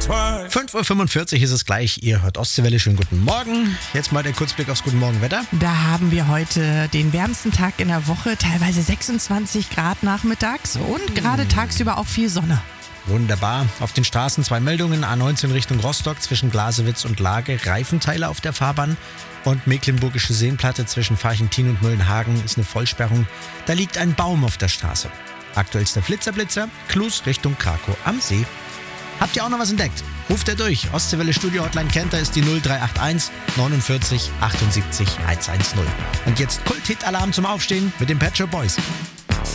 5:45 Uhr ist es gleich. Ihr hört Ostseewelle. Schönen guten Morgen. Jetzt mal der Kurzblick aufs Guten Morgen Wetter. Da haben wir heute den wärmsten Tag in der Woche, teilweise 26 Grad nachmittags und gerade tagsüber auch viel Sonne. Wunderbar. Auf den Straßen 2 Meldungen. A19 Richtung Rostock zwischen Glasewitz und Lage. Reifenteile auf der Fahrbahn. Und Mecklenburgische Seenplatte zwischen Farchentin und Müllenhagen ist eine Vollsperrung. Da liegt ein Baum auf der Straße. Aktuellster Blitzer, Klus Richtung Krakow am See. Habt ihr auch noch was entdeckt? Ruft er durch. Ostseewelle Studio Hotline kennt ihr, ist die 0381 49 78 110. Und jetzt Kult-Hit-Alarm zum Aufstehen mit den Pet Shop Boys.